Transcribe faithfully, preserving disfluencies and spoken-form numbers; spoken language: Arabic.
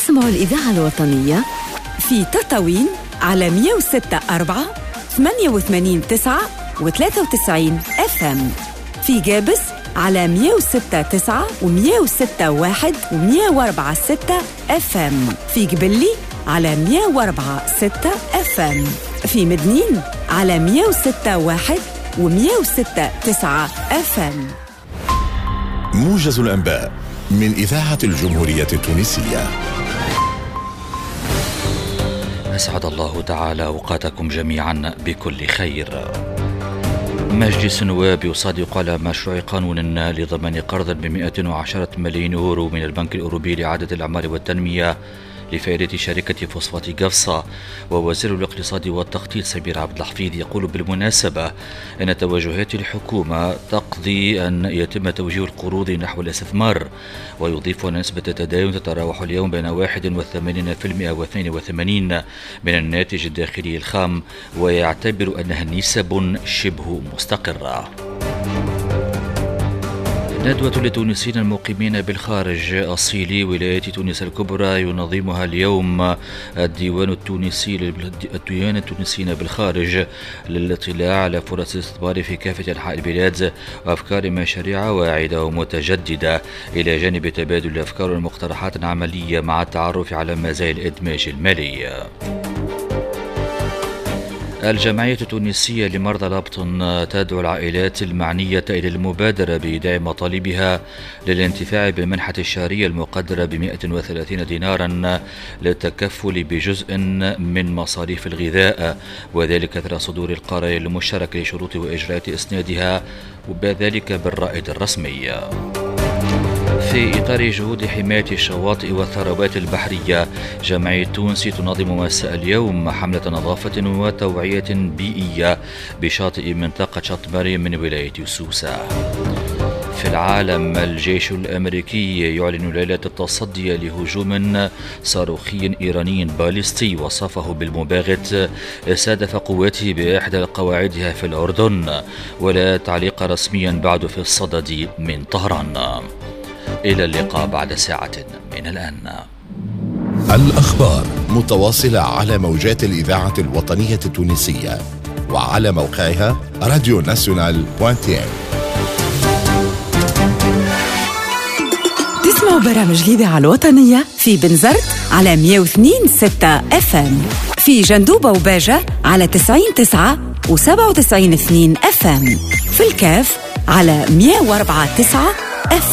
تسمعوا الإذاعة الوطنية في تطاوين على مية وستة أربعة ثمانية وثمانين تسعة وثلاثة وتسعين اف ام، في جابس على مية وستة تسعة ومية وستة واحد ومية وأربعة ستة اف ام، في قبلي على مية وأربعة ستة اف ام، في مدنين على مية وستة واحد ومية وستة تسعة اف ام. موجز الأنباء من إذاعة الجمهورية التونسية. أسعد الله تعالى أوقاتكم جميعا بكل خير. مجلس النواب يصادق على مشروع قانون لضمان قرض بمئة وعشرة ملايين يورو من البنك الأوروبي لإعادة الأعمار والتنمية لفائدة شركة فوسفات قفصة. ووزير الاقتصاد والتخطيط سمير عبد الحفيظ يقول بالمناسبة أن توجهات الحكومة تقضي أن يتم توجيه القروض نحو الاستثمار، ويضيف أن نسبة التداين تتراوح اليوم بين واحد وثمانين بالمئة واثنين وثمانين من الناتج الداخلي الخام، ويعتبر أنها نسب شبه مستقرة. ندوة للتونسيين المقيمين بالخارج أصيلي ولاية تونس الكبرى ينظمها اليوم الديوان التونسي الديوان التونسيين بالخارج للاطلاع على فرص الاستثمار في كافة أنحاء البلاد وأفكار مشاريع واعدة ومتجددة، إلى جانب تبادل الأفكار والمقترحات العملية مع التعرف على مزايا الإدماج المالي. الجمعية التونسية لمرضى الأبطن تدعو العائلات المعنية إلى المبادرة بإيداع مطالبها للانتفاع بالمنحة الشهرية المقدرة بمئة وثلاثين دينارا للتكفل بجزء من مصاريف الغذاء، وذلك أثر صدور القرار المشترك لشروط وإجراءات إسنادها وذلك بالرائد الرسمي. في إطار جهود حماية الشواطئ والثروات البحرية، جمعية تونس تنظم مساء اليوم حملة نظافة وتوعية بيئية بشاطئ منطقة شط مريم من ولاية سوسة. في العالم، الجيش الأمريكي يعلن ليلة التصدي لهجوم صاروخي إيراني باليستي وصفه بالمباغت استهدف قواته بإحدى قواعدها في الأردن، ولا تعليق رسميا بعد في الصدد من طهران. إلى اللقاء بعد ساعة من الآن. الأخبار متواصلة على موجات الإذاعة الوطنية التونسية وعلى موقعها راديو ناسيونال بوانتين. تسمعوا برامج الإذاعة الوطنية في بنزرت على مية واثنين ستة اف ام، في جندوبة وباجة على تسعين تسعة وسبعة وتسعين اثنين اف ام، في الكاف على مية وأربعة تسعة